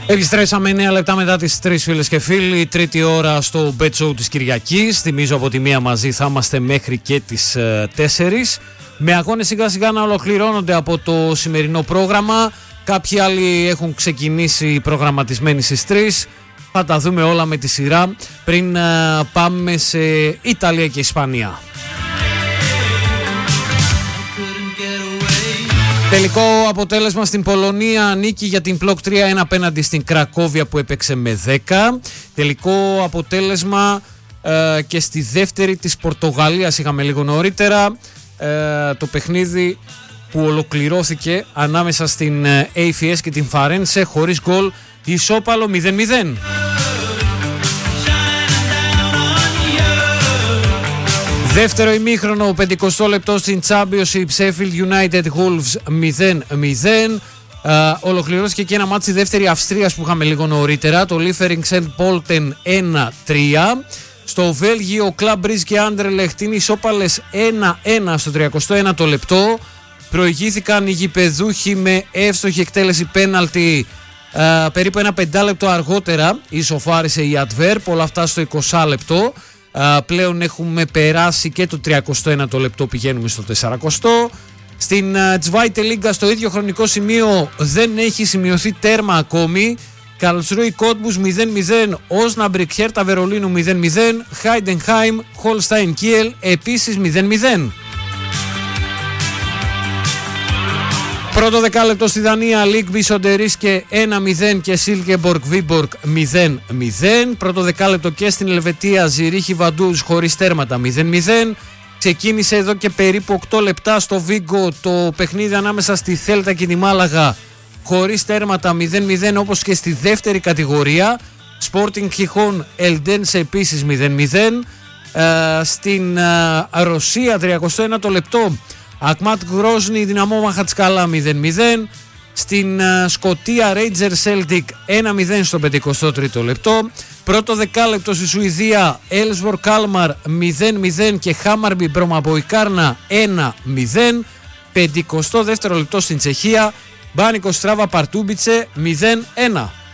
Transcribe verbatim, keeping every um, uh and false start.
Επιστρέψαμε εννέα λεπτά μετά τις τρεις, φίλες και φίλοι. Τρίτη ώρα στο Bet Show της Κυριακής. Θυμίζω από τη μία μαζί θα είμαστε μέχρι και τις τέσσερις. Με αγώνες σιγά σιγά να ολοκληρώνονται από το σημερινό πρόγραμμα. Κάποιοι άλλοι έχουν ξεκινήσει προγραμματισμένοι στις τρεις. Θα τα δούμε όλα με τη σειρά πριν πάμε σε Ιταλία και Ισπανία. Τελικό αποτέλεσμα στην Πολωνία, νίκη για την Πλοκ τρία ένα απέναντι στην Κρακόβια που έπαιξε με δέκα. Τελικό αποτέλεσμα ε, και στη δεύτερη της Πορτογαλίας είχαμε λίγο νωρίτερα. Ε, το παιχνίδι που ολοκληρώθηκε ανάμεσα στην έι εφ ες και την Φαρένσε χωρίς γκολ, ισόπαλο μηδέν μηδέν. Δεύτερο ημίχρονο, πενηκοστό λεπτό στην Championship, Sheffield United Wolves μηδέν μηδέν. Uh, ολοκληρώθηκε και ένα μάτσι δεύτερη Αυστρίας που είχαμε λίγο νωρίτερα, το Liefering Saint Pölten ένα τρία. Στο Βέλγιο, Club Brugge και Anderlecht είναι ισόπαλες ένα ένα στο τριακοστό ένατο λεπτό. Προηγήθηκαν οι γηπεδούχοι με εύστοχη εκτέλεση πέναλτι. Uh, περίπου ένα πεντάλεπτο αργότερα ισοφάρισε η Adverb, όλα αυτά στο εικοστό λεπτό. Uh, πλέον έχουμε περάσει και το τριακοστό ένατο λεπτό, πηγαίνουμε στο τεσσαρακοστό. Στην uh, Zweite Liga στο ίδιο χρονικό σημείο δεν έχει σημειωθεί τέρμα ακόμη. Καλσρούι Κότμπους μηδέν μηδέν, Όσναμπρικ Χέρτα Βερολίνου μηδέν μηδέν, Χάιντενχάιμ Χολστάιν Κίελ επίσης μηδέν μηδέν. Πρώτο δεκάλεπτο στη Δανία, Λίγκμπι Σοντερίσκε ένα μηδέν και Σίλκεμπορκ Βίμπορκ μηδέν μηδέν. Πρώτο δεκάλεπτο και στην Ελβετία, Ζηρίχη Βαντούζ χωρίς τέρματα μηδέν μηδέν. Ξεκίνησε εδώ και περίπου οκτώ λεπτά στο Βίγκο το παιχνίδι ανάμεσα στη Θέλτα και τη Μάλαγα χωρίς τέρματα μηδέν μηδέν, όπως και στη δεύτερη κατηγορία. Sporting Χιχόν Ελντένσε επίσης μηδέν μηδέν. Ε, στην ε, Ρωσία τριακοστό ένατο λεπτό, Ακμάτ Γκρόσνη Δυναμό Μαχατσκάλα μηδέν μηδέν. Στην uh, Σκωτία Rangers Celtic ένα μηδέν στο πενηκοστό τρίτο λεπτό. Πρώτο δεκάλεπτο στη Σουηδία, Έλσβορ Κάλμαρ μηδέν μηδέν και Χάμαρμπι Μπρομαποϊκάρνα ένα μηδέν. πενηκοστό δεύτερο λεπτό στην Τσεχία, Μπάνικο Στράβα Παρτούμπιτσε μηδέν ένα.